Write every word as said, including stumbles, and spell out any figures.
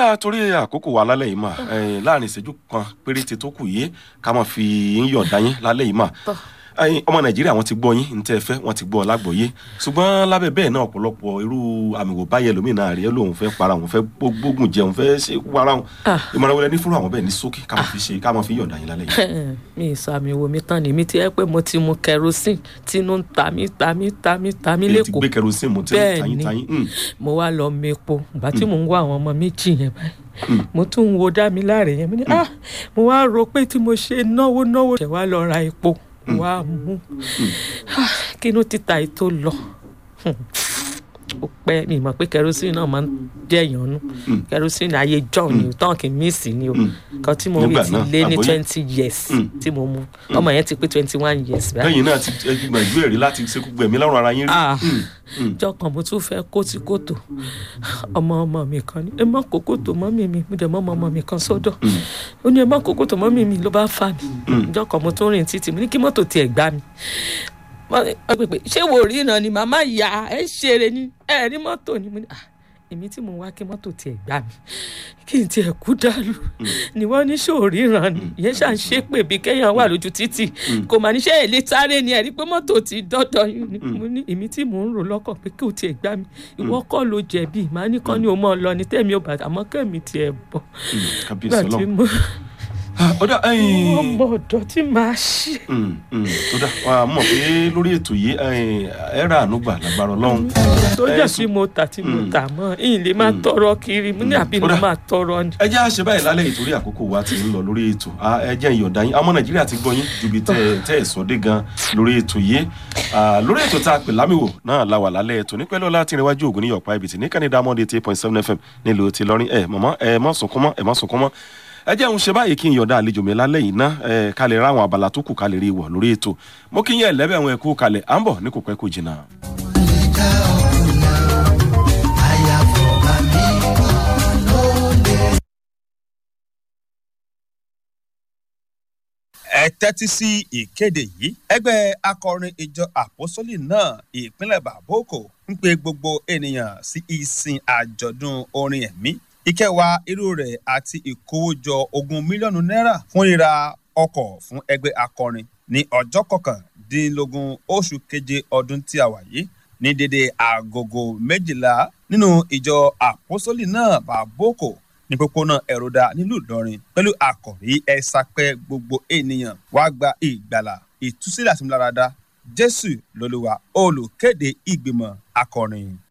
ọ̀dà torí àkókò wa lálẹ́ yìí mà láàrin ìṣẹ́jú kan péréte tó kù yìí ká máa fi ń yọ̀ǹda yín lálẹ́ yìí mà ọmọ nàìjíríà wọ́n ti gbọ́ yín ní tẹ́ ẹ fẹ́ wọ́n ti gbọ́ lágbọ́yé ṣùgbọ́n lábẹ́ bẹ́ẹ̀ náà ọ̀pọ̀lọpọ̀ irú àmì wò báyẹ̀ lómìnira rẹ̀ lóun fẹ́ para òun fẹ́ gbógun jẹun fẹ́ ṣe wàrà òun ìmọ̀ràn wọlé ní fúnra àwọn bẹ́ẹ̀ ní sókè ká máa fi ṣe ká máa fi yọ̀ǹda yín lálẹ́ yìí. mi ì sọ àmì wo mi tán ni mi ti ẹ pé mo ti mu kerosene tínú ń ta mí ta mí ta mí ta mí lẹ́kọ̀ọ́. ẹ ti gbé kerosene mo ti ń ta yín ta yín. mo wá lọ mepo ìgbà tí mò ń wá àwọn ọmọ méjì yẹn báyìí mo tún ń wo dá mi láre yẹn mo ní ah mo wá rò pé tí mo ṣe náwó náwó ṣẹ̀ wá lọ ra epo wá mú kí inú títa yìí tó lọ ó pẹ́ mi mọ̀ pé kerosene náà máa ń jẹ̀yàn nú kerosene ayé john ni tán kì í mísì ni o kan tí mo rí ti lé ní twenty years tí mo mu ọmọ yẹn ti pé twenty one years. lẹ́yìn náà ti gbìyànjú ẹ̀rí láti ṣekú gbẹ̀mí lọ́rùn ara yín rí. jọ kan mo tún fẹ́ kó ti kòtò ọmọ ọmọ mi kan ní ẹ má kó kòtò mọ́mì mi mo dẹ̀ mọ́ ọmọ ọmọ mi kan sọ́dọ̀ ó ní ẹ má kó kòtò mọ́mì mi ló bá fà mí jọ kan mo tún rìn títì mo ní kí mọ́tò tiẹ̀ gbá mi ṣé wò rí náà ni màmá ìyá ẹ ṣeré ní ẹ ní mọ́tò ni mo ní èmi tí mo wá kí mọ́tò tiẹ̀ gbá mi kí n tiẹ̀ kú dàlú ni wọ́n ní ṣòríran ni ìyẹn ṣà ń ṣe pé bí kéèyàn wà lójú títì kò mà ní ṣe èlé sáré ni ẹ rí pé mọ́tò ti dọ́dọ̀ yín ni mo ní èmi tí mò ń rò lọ́kàn pé kí o tiẹ̀ gbá mi ìwọ kọ́ ló jẹ̀bi màá ní kán ní o mọ́ ọ lọ ní tẹ̀mí ò bàtà àmọ́ kẹ́mi tiẹ̀ bọ̀ gbàtí mo ọ̀dà ẹ̀yìn ọmọ ọ̀dọ́ tí màá ṣe. ọ̀dà wà á mọ̀ pé lórí ètò yìí ẹ ra àánú gbà lágbára ọlọ́run. sójà tí mo tà tí mo tà mọ́ ìyìn lè máa tọrọ kiri mo ní àbí mo máa tọrọ ni. ẹ jẹ́ àṣẹ báyìí lálẹ́ ìtorí àkókò wa ti ń lọ lórí ètò ẹ jẹ́ ìyọ̀ǹda yín ọmọ nàìjíríà ti gbọ́ yín ju bí tẹ́ ẹ̀ sọ dé gan lórí ètò yìí lórí ètò tá a pè lámìwò náà la wà lálẹ́ ètò nípẹ́ lọ́la tí ìrìnwájú ògùn ní yọ̀pá ibìtì ní kánidá mọ́ndé eight point seven f m nílùú ti lọ́rin ẹ mọ̀mọ́ ẹ má sunkún mọ́ ẹ má sunkún mọ́ ẹ jẹ́ òun ṣe báyìí kí n yọ̀dá àlejò mi lálẹ́ yìí ná ẹ ká lè ra àwọn abala tó kù ká lè rí ìwọ̀ lórí ètò mo kí yín ẹ̀lẹ́bẹ̀ àwọn ẹ̀kú kalẹ̀ à ń bọ̀ ní kò pẹ́ kò jìnnà. ẹ tẹ́tí sí ìkéde yìí ẹgbẹ́ akọrin ìjọ àpọ́sólì náà ìpínlẹ̀ bàbókò ń pe gbogbo ènìyàn sí ìsìn àjọ̀dún orin ẹ̀mí ìkẹwàá irú rẹ̀ àti ìkówójọ ogún mílíọ̀nù náírà fún ríra ọkọ̀ fún ẹgbẹ́ akọrin ní ọjọ́ kọkàndínlógún oṣù keje ọdún tí a wà yìí ní dédé agogo méjìlá nínú ìjọ àpọ́sólì náà bàbókò ní pópónà ẹ̀rọdà nílùú ìlọrin pẹ̀lú àkòrí ẹ sápẹ́ gbogbo ènìyàn wá gba ìgbàlà ìtúsílẹ̀ àti ìmúláradá jésù lolúwa olùkéde ìgbìmọ̀ akọrin.